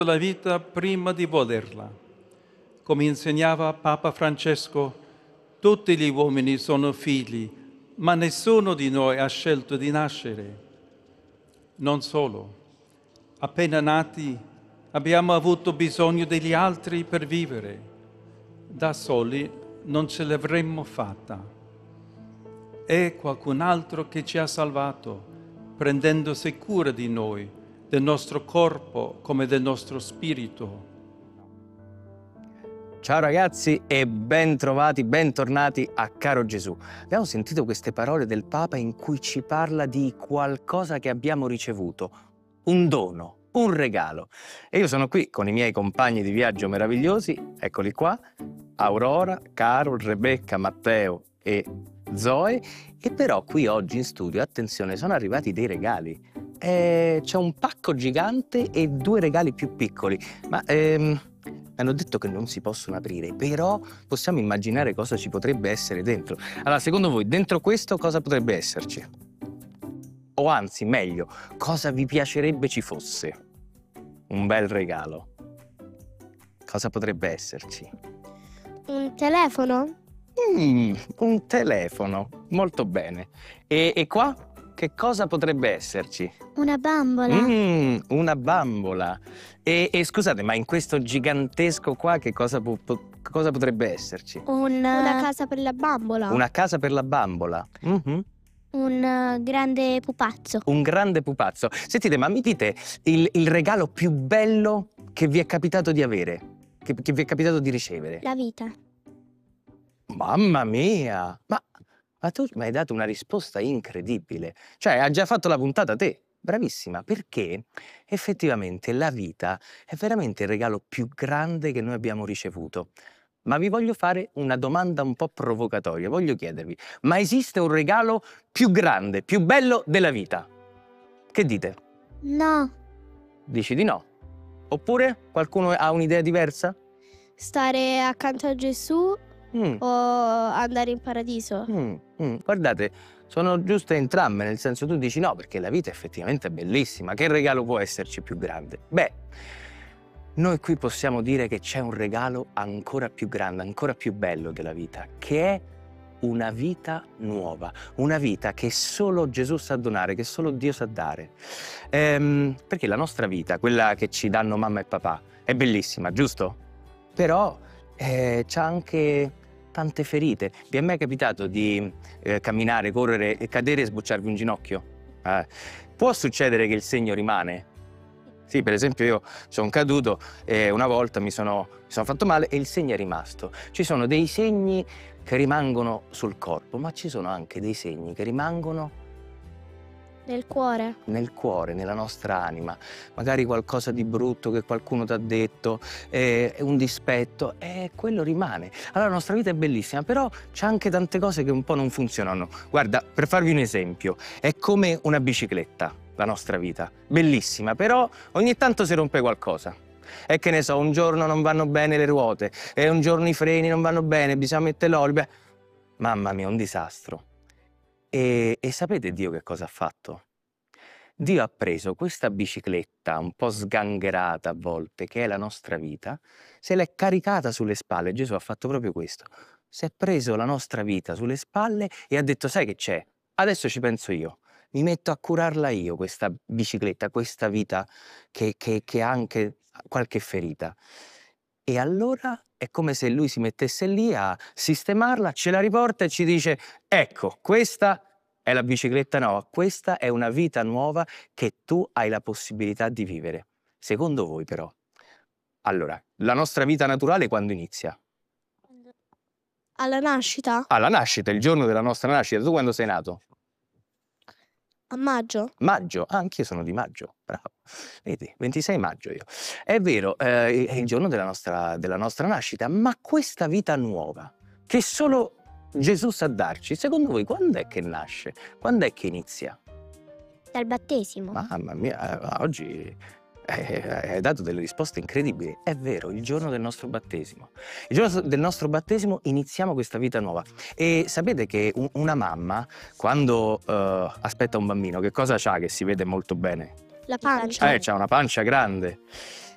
la vita prima di volerla. Come insegnava Papa Francesco, tutti gli uomini sono figli, ma nessuno di noi ha scelto di nascere. Non solo, appena nati abbiamo avuto bisogno degli altri per vivere. Da soli non ce l'avremmo fatta. È qualcun altro che ci ha salvato, prendendosi cura di noi, del nostro corpo come del nostro spirito. Ciao ragazzi e ben trovati, bentornati a Caro Gesù. Abbiamo sentito queste parole del Papa in cui ci parla di qualcosa che abbiamo ricevuto, un dono, un regalo. E io sono qui con i miei compagni di viaggio meravigliosi, eccoli qua, Aurora, Carol, Rebecca, Matteo e Zoe. E però qui oggi in studio, attenzione, sono arrivati dei regali. C'è un pacco gigante e due regali più piccoli, ma hanno detto che non si possono aprire, però possiamo immaginare cosa ci potrebbe essere dentro. Allora, secondo voi, dentro questo cosa potrebbe esserci? O anzi, meglio, cosa vi piacerebbe ci fosse? Un bel regalo. Cosa potrebbe esserci? Un telefono? Un telefono, molto bene. E qua? Che cosa potrebbe esserci? Una bambola? Una bambola. E scusate, ma in questo gigantesco qua che cosa potrebbe esserci? Una casa per la bambola? Una casa per la bambola. Un grande pupazzo? Un grande pupazzo. Sentite, ma mi dite il regalo più bello che vi è capitato di avere? Che vi è capitato di ricevere? La vita. Mamma mia! Ma tu mi hai dato una risposta incredibile. Cioè, hai già fatto la puntata te. Bravissima, perché effettivamente la vita è veramente il regalo più grande che noi abbiamo ricevuto. Ma vi voglio fare una domanda un po' provocatoria. Voglio chiedervi, ma esiste un regalo più grande, più bello della vita? Che dite? No. Dici di no? Oppure qualcuno ha un'idea diversa? Stare accanto a Gesù o andare in paradiso? Guardate, sono giuste entrambe, nel senso tu dici no, perché la vita effettivamente è bellissima. Che regalo può esserci più grande? Beh, noi qui possiamo dire che c'è un regalo ancora più grande, ancora più bello della vita, che è una vita nuova, una vita che solo Gesù sa donare, che solo Dio sa dare. Perché la nostra vita, quella che ci danno mamma e papà, è bellissima, giusto? Però c'ha anche tante ferite. Vi è mai capitato di camminare, correre e cadere e sbucciarvi un ginocchio? Può succedere che il segno rimane? Sì, per esempio io sono caduto e una volta mi sono fatto male e il segno è rimasto. Ci sono dei segni che rimangono sul corpo, ma ci sono anche dei segni che rimangono Nel cuore? nel cuore, nella nostra anima. Magari qualcosa di brutto che qualcuno ti ha detto, un dispetto, e quello rimane. Allora la nostra vita è bellissima, però c'è anche tante cose che un po' non funzionano. Guarda, per farvi un esempio, è come una bicicletta, la nostra vita. Bellissima, però ogni tanto si rompe qualcosa. E che ne so, un giorno non vanno bene le ruote, e un giorno i freni non vanno bene, bisogna mettere l'olio. Mamma mia, un disastro. E sapete Dio che cosa ha fatto? Dio ha preso questa bicicletta un po' sgangherata a volte, che è la nostra vita, se l'è caricata sulle spalle. Gesù ha fatto proprio questo. Si è preso la nostra vita sulle spalle e ha detto, sai che c'è? Adesso ci penso io. Mi metto a curarla io, questa bicicletta, questa vita che ha anche qualche ferita. E allora è come se lui si mettesse lì a sistemarla, ce la riporta e ci dice, ecco, questa è la bicicletta nuova, questa è una vita nuova che tu hai la possibilità di vivere. Secondo voi però, allora, la nostra vita naturale quando inizia? Alla nascita? Alla nascita, il giorno della nostra nascita. Tu quando sei nato? A maggio? Maggio, anch'io sono di maggio, bravo. Vedi, 26 maggio io. È vero, è il giorno della nostra nascita, ma questa vita nuova, che solo Gesù sa darci, secondo voi quando è che nasce? Quando è che inizia? Dal battesimo? Mamma mia, oggi hai dato delle risposte incredibili. È vero, il giorno del nostro battesimo. Il giorno del nostro battesimo iniziamo questa vita nuova. E sapete che una mamma, quando aspetta un bambino, che cosa c'ha che si vede molto bene? La pancia? C'ha una pancia grande.